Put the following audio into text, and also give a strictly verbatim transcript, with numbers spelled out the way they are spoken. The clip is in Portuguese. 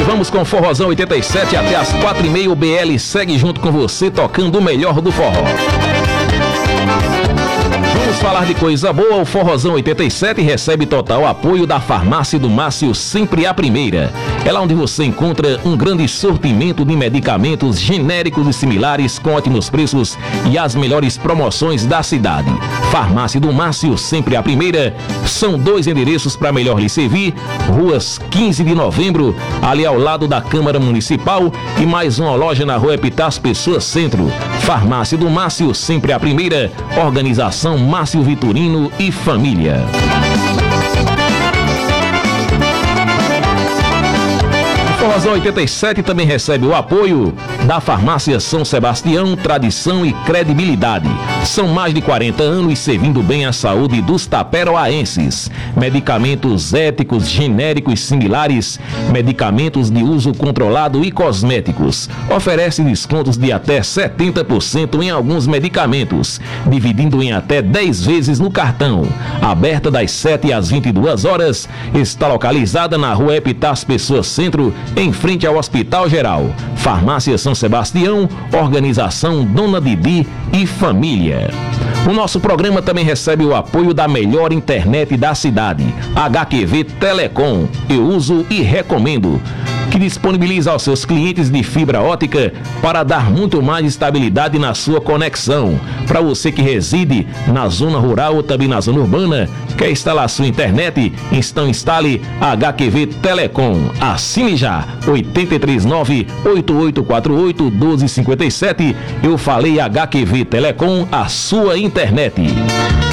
Vamos com Forrozão oitenta e sete até as quatro e meia. O B L segue junto com você, tocando o melhor do forró. Vamos falar de coisa boa. O Forrozão oitenta e sete recebe total apoio da Farmácia do Márcio, sempre a primeira. É lá onde você encontra um grande sortimento de medicamentos genéricos e similares com ótimos preços e as melhores promoções da cidade. Farmácia do Márcio, sempre a primeira. São dois endereços para melhor lhe servir. Ruas quinze de novembro, ali ao lado da Câmara Municipal, e mais uma loja na Rua Epitácio Pessoa Centro. Farmácia do Márcio, sempre a primeira. Organização Márcio Vitorino e Família. Forrozão oitenta e sete também recebe o apoio da Farmácia São Sebastião, tradição e credibilidade. São mais de quarenta anos servindo bem a saúde dos taperoaenses. Medicamentos éticos, genéricos similares, medicamentos de uso controlado e cosméticos. Oferece descontos de até setenta por cento em alguns medicamentos, dividindo em até dez vezes no cartão. Aberta das sete às vinte e duas horas, está localizada na Rua Epitácio Pessoa Centro, em frente ao Hospital Geral. Farmácia São Sebastião, organização Dona Didi e Família. O nosso programa também recebe o apoio da melhor internet da cidade, H Q V Telecom. Eu uso e recomendo, que disponibiliza aos seus clientes de fibra ótica para dar muito mais estabilidade na sua conexão. Para você que reside na zona rural ou também na zona urbana, quer instalar a sua internet? Então instale H Q V Telecom. Assine já, oito três nove, oito oito quatro oito, um dois cinco sete. Eu falei H Q V Telecom, a sua internet.